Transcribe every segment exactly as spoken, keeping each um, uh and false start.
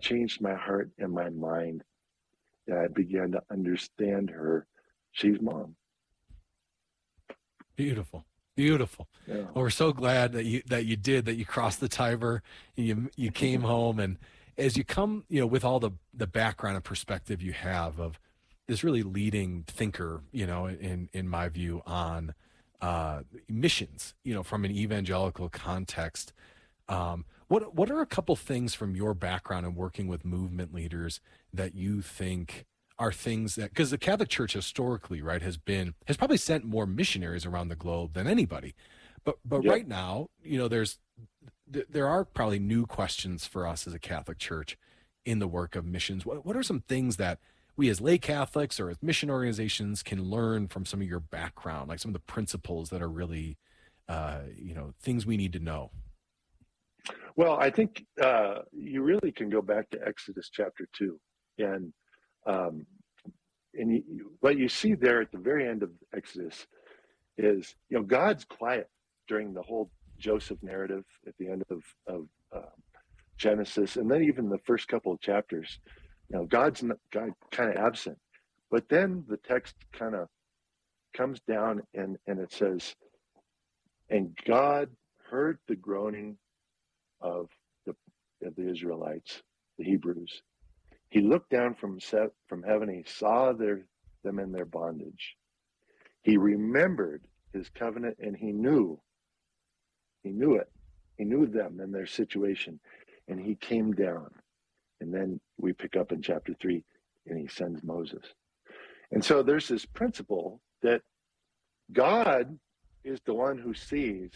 changed my heart and my mind. And I began to understand her. She's mom. Beautiful. Beautiful. Yeah. Well, we're so glad that you that you did, that you crossed the Tiber, you you came home, and as you come, you know, with all the the background and perspective you have of this really leading thinker, you know, in in my view, on uh, missions, you know, from an evangelical context. Um, what what are a couple things from your background in working with movement leaders that you think are things that, because the Catholic Church historically, right, has been has probably sent more missionaries around the globe than anybody, but but Yep. right now, you know, there's th- there are probably new questions for us as a Catholic Church in the work of missions. What what are some things that we as lay Catholics or as mission organizations can learn from some of your background, like some of the principles that are really, uh, you know, things we need to know? Well, I think uh, you really can go back to Exodus chapter two, and um, and you, what you see there at the very end of Exodus is, you know, God's quiet during the whole Joseph narrative at the end of of uh, Genesis, and then even the first couple of chapters. You know, God's not, God kind of absent, but then the text kind of comes down and and it says, and God heard the groaning of the of the Israelites, the Hebrews. He looked down from set, from heaven. He saw their them in their bondage. He remembered his covenant, and he knew. He knew it. He knew them and their situation, and he came down. And then we pick up in chapter three, and he sends Moses. And so there's this principle that God is the one who sees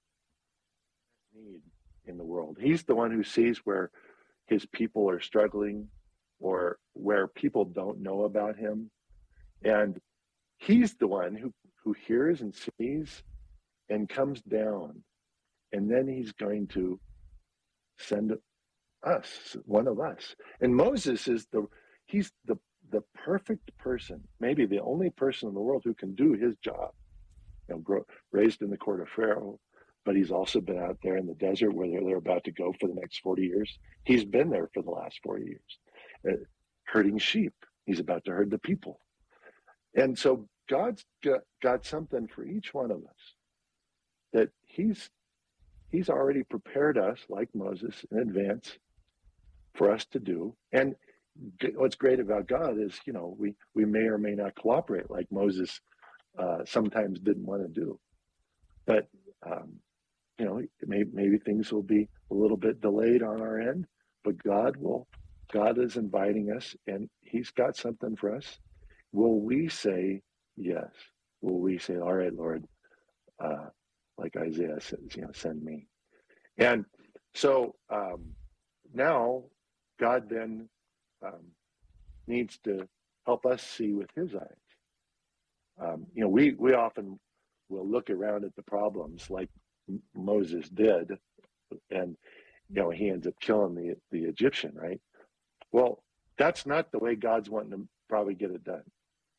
need in the world. He's the one who sees where his people are struggling or where people don't know about him. And he's the one who, who hears and sees and comes down. And then he's going to send us, one of us. And Moses is the, he's the, the perfect person, maybe the only person in the world who can do his job. You know, grow, raised in the court of Pharaoh, but he's also been out there in the desert where they're, they're about to go for the next forty years. He's been there for the last forty years, uh, herding sheep. He's about to herd the people. And so God's got, got something for each one of us that he's he's already prepared us, like Moses, in advance for us to do. And what's great about God is, you know, we, we may or may not cooperate like Moses uh, sometimes didn't want to do. But um, you know, maybe, maybe things will be a little bit delayed on our end, but God will, God is inviting us and he's got something for us. Will we say yes? Will we say, all right, Lord, uh, like Isaiah says, you know, send me. And so um, now God then um, needs to help us see with his eyes. Um, you know, we, we often will look around at the problems like Moses did, and you know he ends up killing the the Egyptian, right? Well, that's not the way God's wanting to probably get it done.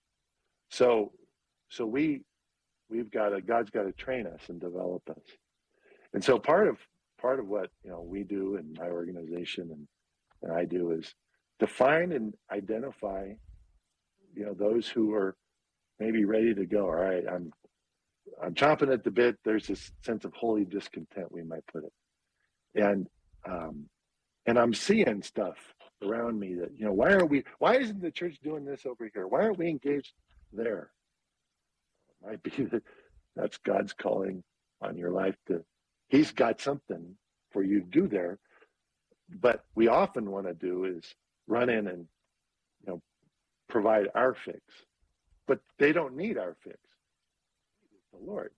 So, so we we've got to God's got to train us and develop us, and so part of part of what you know we do in my organization and and I do is to find and identify, you know, those who are maybe ready to go. All right, I'm I'm chomping at the bit. There's this sense of holy discontent, we might put it. And um, and I'm seeing stuff around me that, you know, why are we, why isn't the church doing this over here? Why aren't we engaged there? It might be that that's God's calling on your life to, he's got something for you to do there. But we often want to do is run in and, you know, provide our fix. But they don't need our fix. The Lord.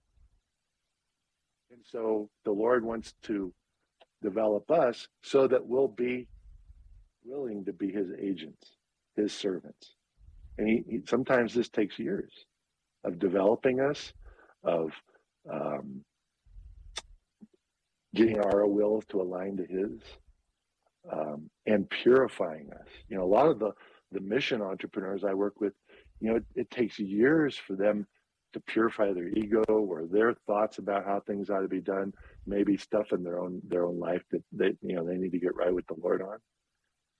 And so the Lord wants to develop us so that we'll be willing to be his agents, his servants. And he, he sometimes this takes years of developing us, of um, getting our will to align to his, um, and purifying us. You know, a lot of the, the mission entrepreneurs I work with, you know, it, it takes years for them to purify their ego or their thoughts about how things ought to be done, maybe stuff in their own their own life that they you know they need to get right with the Lord on.